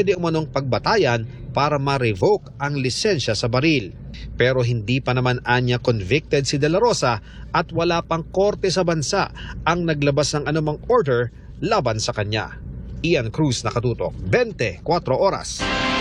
pwede umanong pagbatayan para ma-revoke ang lisensya sa baril. Pero hindi pa naman anya convicted si De La Rosa at wala pang korte sa bansa ang naglabas ng anumang order laban sa kanya. Ian Cruz, Nakatutok, 24 Oras.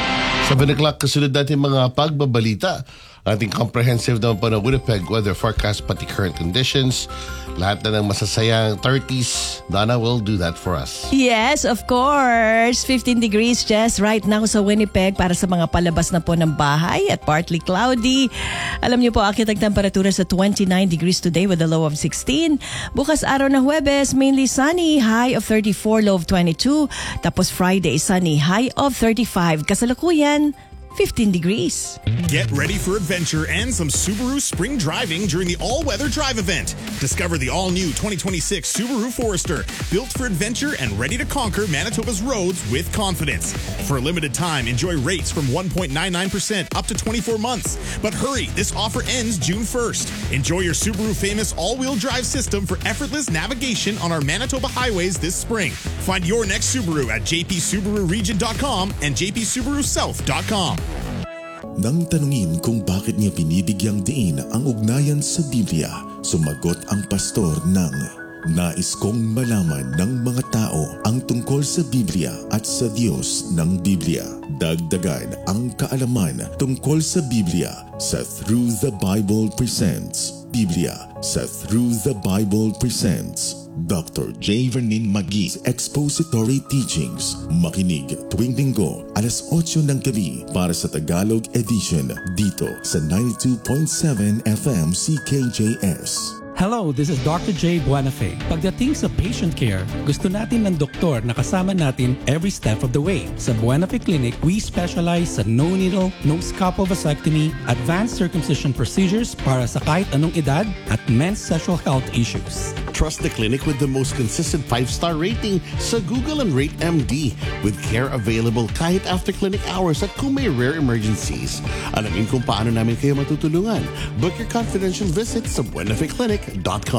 7 o'clock, kasunod natin mga pagbabalita. Ating comprehensive naman po ng Winnipeg weather forecast pati current conditions. Lahat na ng masasayang 30s. Donna will do that for us. Yes, of course. 15 degrees just right now sa Winnipeg para sa mga palabas na po ng bahay at partly cloudy. Alam niyo po, akit ang temperatura sa 29 degrees today with a low of 16. Bukas araw na Huwebes, mainly sunny, high of 34, low of 22. Tapos Friday, sunny, high of 35. Kasalukuyan, 15 degrees. Get ready for adventure and some Subaru spring driving during the all-weather drive event. Discover the all-new 2026 Subaru Forester, built for adventure and ready to conquer Manitoba's roads with confidence. For a limited time, enjoy rates from 1.99% up to 24 months. But hurry, this offer ends June 1st. Enjoy your Subaru famous all-wheel drive system for effortless navigation on our Manitoba highways this spring. Find your next Subaru at jpsubaruregion.com and jpsubarusouth.com. Nang tanungin kung bakit niya binibigyang diin ang ugnayan sa Biblia, sumagot ang pastor ng nais kong malaman ng mga tao ang tungkol sa Biblia at sa Diyos ng Biblia. Dagdagan ang kaalaman tungkol sa Biblia sa Through the Bible Presents. Biblia sa Through the Bible Presents. Dr. J. Vernin Magis Expository Teachings. Makinig tuwing Linggo, alas 8 ng gabi para sa Tagalog Edition dito sa 92.7 FM CKJS. Hello, this is Dr. J. Buenafe. Pagdating sa patient care, gusto natin ng doktor na kasama natin every step of the way. Sa Buenafe Clinic, we specialize sa no-needle, no-scalpel vasectomy, advanced circumcision procedures para sa kahit anong edad at men's sexual health issues. Trust the clinic with the most consistent 5-star rating sa Google and Rate MD, with care available kahit after clinic hours at kung may rare emergencies. Alamin kung paano namin kayo matutulungan. Book your confidential visit sa buenafeclinic.com.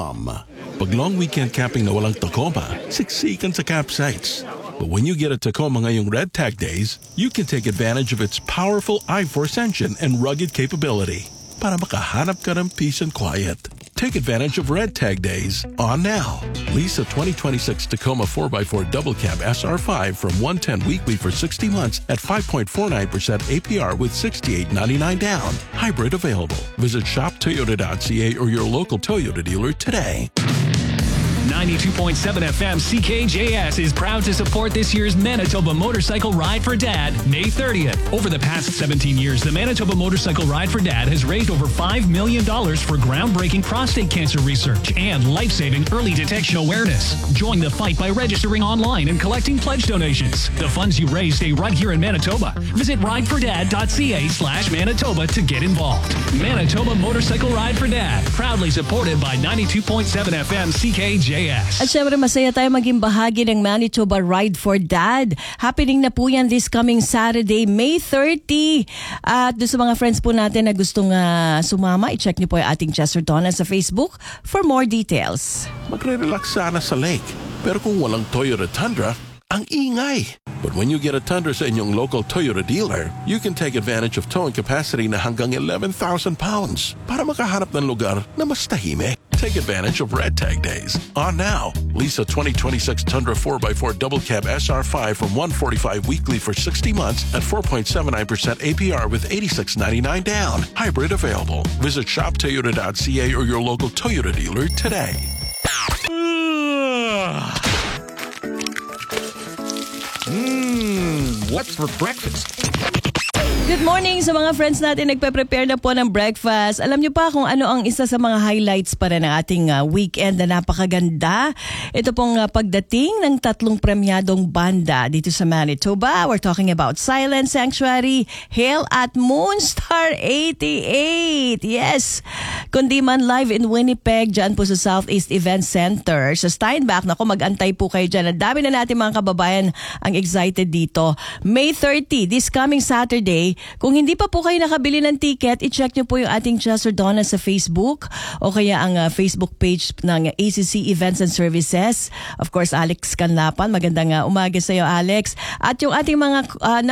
Pag long weekend camping na walang Tacoma, siksikan sa campsites. But when you get a Tacoma ngayong Red Tag Days, you can take advantage of its powerful I-Force engine and rugged capability para makahanap ka ng peace and quiet. Take advantage of Red Tag Days on now. Lease a 2026 Tacoma 4x4 Double Cab SR5 from $110 weekly for 60 months at 5.49% APR with $68.99 down. Hybrid available. Visit shoptoyota.ca or your local Toyota dealer today. 92.7 FM CKJS is proud to support this year's Manitoba Motorcycle Ride for Dad, May 30th. Over the past 17 years, the Manitoba Motorcycle Ride for Dad has raised over $5 million for groundbreaking prostate cancer research and life-saving early detection awareness. Join the fight by registering online and collecting pledge donations. The funds you raise stay right here in Manitoba. Visit ridefordad.ca/Manitoba to get involved. Manitoba Motorcycle Ride for Dad, proudly supported by 92.7 FM CKJS. At syempre masaya tayo maging bahagi ng Manitoba Ride for Dad. Happening na po yan this coming Saturday, May 30. At doon sa mga friends po natin na gustong sumama, i-check niyo po yung ating Chester Donna sa Facebook for more details. Magre-relax sana sa lake. Pero kung walang Toyota Tundra, ang ingay. But when you get a Tundra sa inyong local Toyota dealer, you can take advantage of towing capacity na hanggang 11,000 pounds para makahanap ng lugar na mas tahimik. Take advantage of Red Tag Days on now. Lease a 2026 Tundra 4x4 Double Cab SR5 from $145 weekly for 60 months at 4.79% APR with $86.99 down. Hybrid available. Visit shoptoyota.ca or your local Toyota dealer today. What's for breakfast? Good morning sa mga friends natin nagpe-prepare na po ng breakfast. Alam niyo pa kung ano ang isa sa mga highlights para ng ating weekend na napakaganda? Ito pong pagdating ng 3 premyadong banda dito sa Manitoba. We're talking about Silent Sanctuary, Hail at Moonstar 88. Yes! Kundi man live in Winnipeg, dyan po sa Southeast Event Center. Sa Steinbach, naku, mag-antay po kayo dyan. Ang dami na natin mga kababayan ang excited dito. May 30, this coming Saturday. Kung hindi pa po kayo nakabili ng ticket, i-check nyo po yung ating Chester Donna sa Facebook o kaya ang Facebook page ng ACC Events and Services. Of course, Alex Canlapan. Magandang umaga sa iyo, Alex. At yung ating mga